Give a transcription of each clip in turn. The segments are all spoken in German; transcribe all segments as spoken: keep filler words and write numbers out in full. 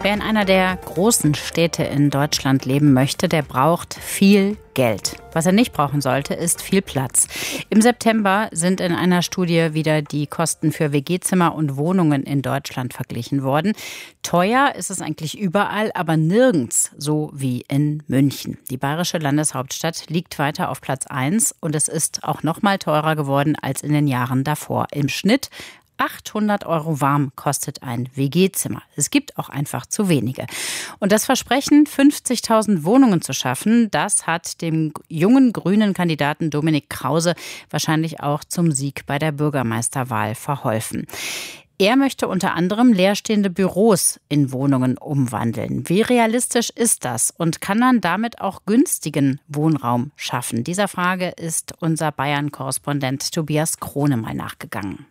Wer in einer der großen Städte in Deutschland leben möchte, der braucht viel Geld. Was er nicht brauchen sollte, ist viel Platz. Im September sind in einer Studie wieder die Kosten für W G-Zimmer und Wohnungen in Deutschland verglichen worden. Teuer ist es eigentlich überall, aber nirgends so wie in München. Die bayerische Landeshauptstadt liegt weiter auf Platz eins und es ist auch noch mal teurer geworden als in den Jahren davor. Im Schnitt achthundert Euro warm kostet ein W G-Zimmer. Es gibt auch einfach zu wenige. Und das Versprechen, fünfzigtausend Wohnungen zu schaffen, das hat dem jungen grünen Kandidaten Dominik Krause wahrscheinlich auch zum Sieg bei der Bürgermeisterwahl verholfen. Er möchte unter anderem leerstehende Büros in Wohnungen umwandeln. Wie realistisch ist das und kann man damit auch günstigen Wohnraum schaffen? Dieser Frage ist unser Bayern-Korrespondent Tobias Krone mal nachgegangen.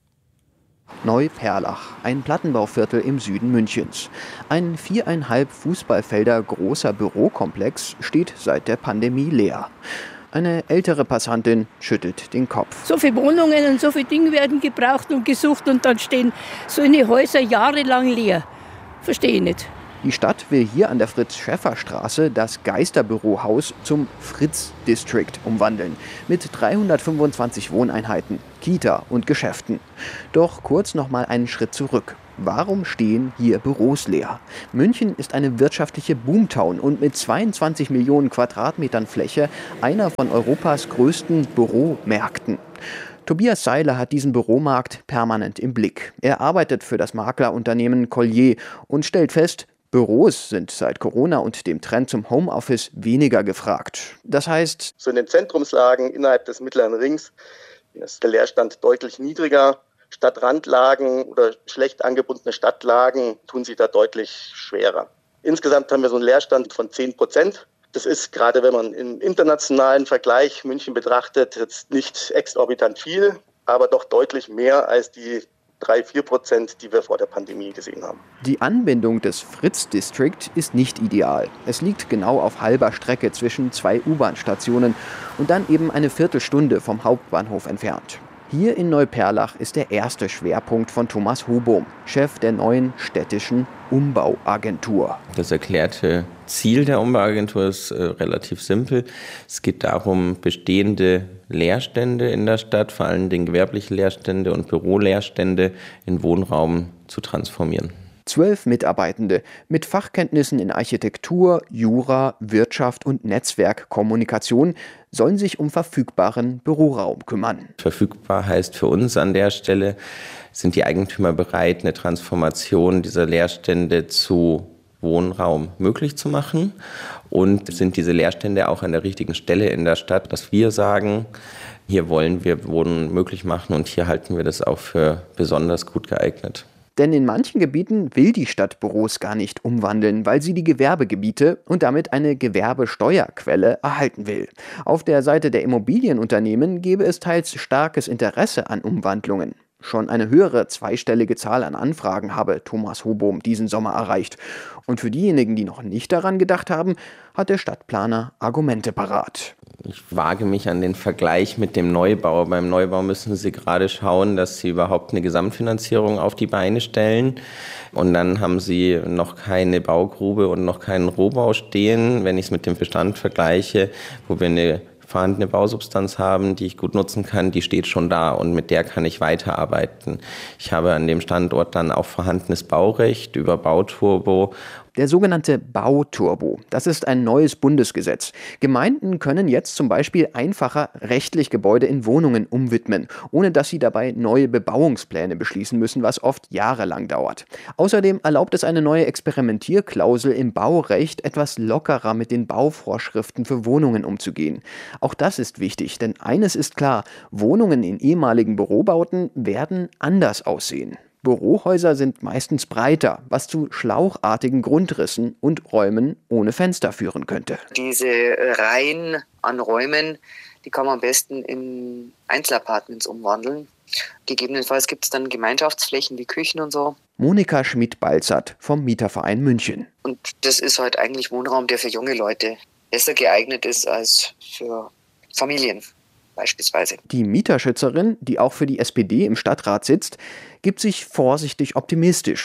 Neuperlach, ein Plattenbauviertel im Süden Münchens. Ein viereinhalb Fußballfelder großer Bürokomplex steht seit der Pandemie leer. Eine ältere Passantin schüttelt den Kopf. So viele Wohnungen und so viele Dinge werden gebraucht und gesucht und dann stehen so eine Häuser jahrelang leer. Verstehe ich nicht. Die Stadt will hier an der Fritz-Schäffer-Straße das Geisterbürohaus zum Fritz-District umwandeln. Mit dreihundertfünfundzwanzig Wohneinheiten, Kita und Geschäften. Doch kurz noch mal einen Schritt zurück. Warum stehen hier Büros leer? München ist eine wirtschaftliche Boomtown und mit zweiundzwanzig Millionen Quadratmetern Fläche einer von Europas größten Büromärkten. Tobias Seiler hat diesen Büromarkt permanent im Blick. Er arbeitet für das Maklerunternehmen Collier und stellt fest, Büros sind seit Corona und dem Trend zum Homeoffice weniger gefragt. Das heißt, so in den Zentrumslagen innerhalb des Mittleren Rings ist der Leerstand deutlich niedriger. Stadtrandlagen oder schlecht angebundene Stadtlagen tun sich da deutlich schwerer. Insgesamt haben wir so einen Leerstand von zehn Prozent. Das ist, gerade wenn man im internationalen Vergleich München betrachtet, jetzt nicht exorbitant viel, aber doch deutlich mehr als die drei, vier Prozent, die wir vor der Pandemie gesehen haben. Die Anbindung des Fritz-District ist nicht ideal. Es liegt genau auf halber Strecke zwischen zwei U-Bahn-Stationen und dann eben eine Viertelstunde vom Hauptbahnhof entfernt. Hier in Neuperlach ist der erste Schwerpunkt von Thomas Hobom, Chef der neuen städtischen Umbauagentur. Das erklärte Ziel der Umbauagentur ist äh, relativ simpel. Es geht darum, bestehende Leerstände in der Stadt, vor allem den gewerblichen Leerstände und Büroleerstände, in Wohnraum zu transformieren. Zwölf Mitarbeitende mit Fachkenntnissen in Architektur, Jura, Wirtschaft und Netzwerkkommunikation sollen sich um verfügbaren Büroraum kümmern. Verfügbar heißt für uns an der Stelle, sind die Eigentümer bereit, eine Transformation dieser Leerstände zu Wohnraum möglich zu machen und sind diese Leerstände auch an der richtigen Stelle in der Stadt, dass wir sagen, hier wollen wir Wohnen möglich machen und hier halten wir das auch für besonders gut geeignet. Denn in manchen Gebieten will die Stadt Büros gar nicht umwandeln, weil sie die Gewerbegebiete und damit eine Gewerbesteuerquelle erhalten will. Auf der Seite der Immobilienunternehmen gäbe es teils starkes Interesse an Umwandlungen. Schon eine höhere zweistellige Zahl an Anfragen habe Thomas Hobom diesen Sommer erreicht. Und für diejenigen, die noch nicht daran gedacht haben, hat der Stadtplaner Argumente parat. Ich wage mich an den Vergleich mit dem Neubau. Beim Neubau müssen Sie gerade schauen, dass Sie überhaupt eine Gesamtfinanzierung auf die Beine stellen. Und dann haben Sie noch keine Baugrube und noch keinen Rohbau stehen. Wenn ich es mit dem Bestand vergleiche, wo wir eine vorhandene Bausubstanz haben, die ich gut nutzen kann, die steht schon da und mit der kann ich weiterarbeiten. Ich habe an dem Standort dann auch vorhandenes Baurecht über Bauturbo. Der sogenannte Bauturbo, das ist ein neues Bundesgesetz. Gemeinden können jetzt zum Beispiel einfacher rechtlich Gebäude in Wohnungen umwidmen, ohne dass sie dabei neue Bebauungspläne beschließen müssen, was oft jahrelang dauert. Außerdem erlaubt es eine neue Experimentierklausel im Baurecht, etwas lockerer mit den Bauvorschriften für Wohnungen umzugehen. Auch das ist wichtig, denn eines ist klar, Wohnungen in ehemaligen Bürobauten werden anders aussehen. Bürohäuser sind meistens breiter, was zu schlauchartigen Grundrissen und Räumen ohne Fenster führen könnte. Diese Reihen an Räumen, die kann man am besten in Einzelapartments umwandeln. Gegebenenfalls gibt es dann Gemeinschaftsflächen wie Küchen und so. Monika Schmidt-Balzert vom Mieterverein München. Und das ist halt eigentlich Wohnraum, der für junge Leute besser geeignet ist als für Familien beispielsweise. Die Mieterschützerin, die auch für die S P D im Stadtrat sitzt, gibt sich vorsichtig optimistisch.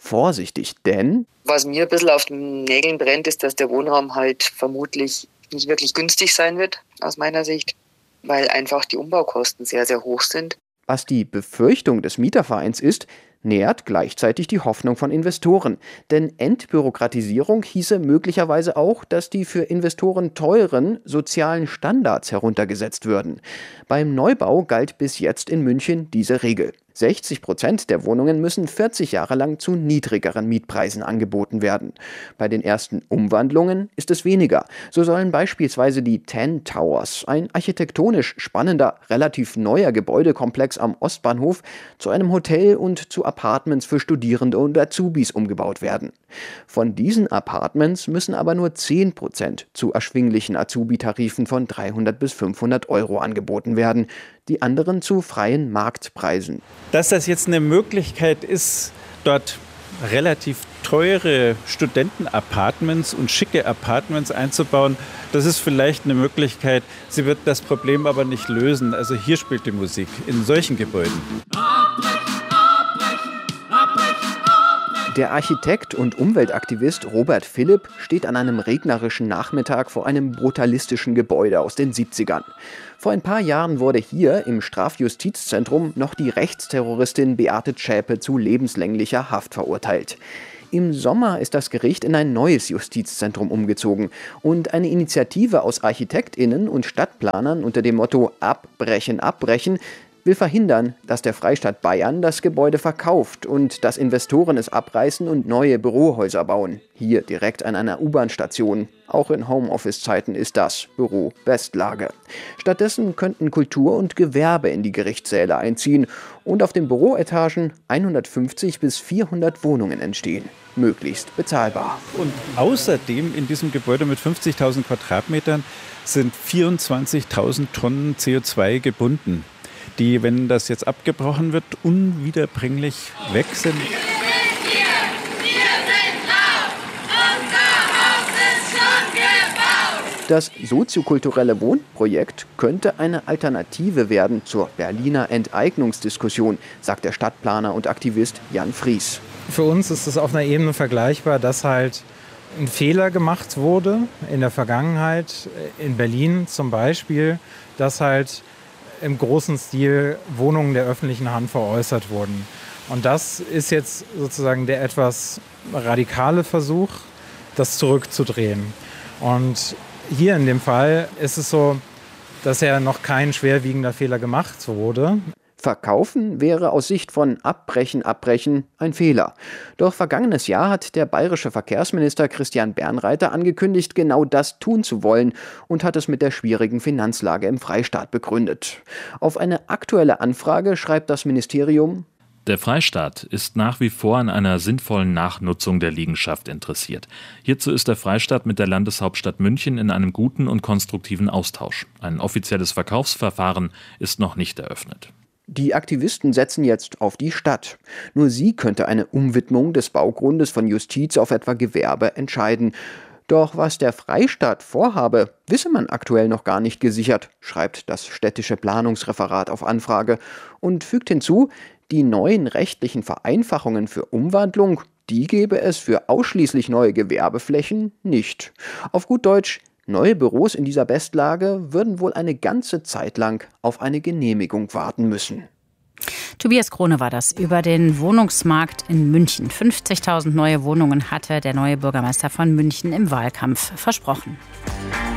vorsichtig, denn was mir ein bisschen auf den Nägeln brennt, ist, dass der Wohnraum halt vermutlich nicht wirklich günstig sein wird, aus meiner Sicht, weil einfach die Umbaukosten sehr, sehr hoch sind. Was die Befürchtung des Mietervereins ist, nährt gleichzeitig die Hoffnung von Investoren. Denn Entbürokratisierung hieße möglicherweise auch, dass die für Investoren teuren sozialen Standards heruntergesetzt würden. Beim Neubau galt bis jetzt in München diese Regel. sechzig Prozent der Wohnungen müssen vierzig Jahre lang zu niedrigeren Mietpreisen angeboten werden. Bei den ersten Umwandlungen ist es weniger. So sollen beispielsweise die Ten Towers, ein architektonisch spannender, relativ neuer Gebäudekomplex am Ostbahnhof, zu einem Hotel und zu Apartments für Studierende und Azubis umgebaut werden. Von diesen Apartments müssen aber nur zehn Prozent zu erschwinglichen Azubi-Tarifen von dreihundert bis fünfhundert Euro angeboten werden. Die anderen zu freien Marktpreisen. Dass das jetzt eine Möglichkeit ist, dort relativ teure Studenten-Apartments und schicke Apartments einzubauen, das ist vielleicht eine Möglichkeit. Sie wird das Problem aber nicht lösen. Also hier spielt die Musik, in solchen Gebäuden. Der Architekt und Umweltaktivist Robert Philipp steht an einem regnerischen Nachmittag vor einem brutalistischen Gebäude aus den siebzigern. Vor ein paar Jahren wurde hier im Strafjustizzentrum noch die Rechtsterroristin Beate Zschäpe zu lebenslänglicher Haft verurteilt. Im Sommer ist das Gericht in ein neues Justizzentrum umgezogen und eine Initiative aus ArchitektInnen und Stadtplanern unter dem Motto Abbrechen, abbrechen will verhindern, dass der Freistaat Bayern das Gebäude verkauft und dass Investoren es abreißen und neue Bürohäuser bauen. Hier direkt an einer U-Bahn-Station. Auch in Homeoffice-Zeiten ist das Büro Bestlage. Stattdessen könnten Kultur und Gewerbe in die Gerichtssäle einziehen und auf den Büroetagen hundertfünfzig bis vierhundert Wohnungen entstehen. Möglichst bezahlbar. Und außerdem in diesem Gebäude mit fünfzigtausend Quadratmetern sind vierundzwanzigtausend Tonnen C O zwei gebunden, die, wenn das jetzt abgebrochen wird, unwiederbringlich weg sind. Wir sind hier, wir sind laut, unser Haus ist schon gebaut. Das soziokulturelle Wohnprojekt könnte eine Alternative werden zur Berliner Enteignungsdiskussion, sagt der Stadtplaner und Aktivist Jan Fries. Für uns ist es auf einer Ebene vergleichbar, dass halt ein Fehler gemacht wurde in der Vergangenheit, in Berlin zum Beispiel, dass halt im großen Stil Wohnungen der öffentlichen Hand veräußert wurden. Und das ist jetzt sozusagen der etwas radikale Versuch, das zurückzudrehen. Und hier in dem Fall ist es so, dass ja noch kein schwerwiegender Fehler gemacht wurde. Verkaufen wäre aus Sicht von Abbrechen, Abbrechen ein Fehler. Doch vergangenes Jahr hat der bayerische Verkehrsminister Christian Bernreiter angekündigt, genau das tun zu wollen und hat es mit der schwierigen Finanzlage im Freistaat begründet. Auf eine aktuelle Anfrage schreibt das Ministerium: Der Freistaat ist nach wie vor an einer sinnvollen Nachnutzung der Liegenschaft interessiert. Hierzu ist der Freistaat mit der Landeshauptstadt München in einem guten und konstruktiven Austausch. Ein offizielles Verkaufsverfahren ist noch nicht eröffnet. Die Aktivisten setzen jetzt auf die Stadt. Nur sie könnte eine Umwidmung des Baugrundes von Justiz auf etwa Gewerbe entscheiden. Doch was der Freistaat vorhabe, wisse man aktuell noch gar nicht gesichert, schreibt das städtische Planungsreferat auf Anfrage und fügt hinzu, die neuen rechtlichen Vereinfachungen für Umwandlung, die gebe es für ausschließlich neue Gewerbeflächen nicht. Auf gut Deutsch: Neue Büros in dieser Bestlage würden wohl eine ganze Zeit lang auf eine Genehmigung warten müssen. Tobias Krone war das über den Wohnungsmarkt in München. fünfzigtausend neue Wohnungen hatte der neue Bürgermeister von München im Wahlkampf versprochen.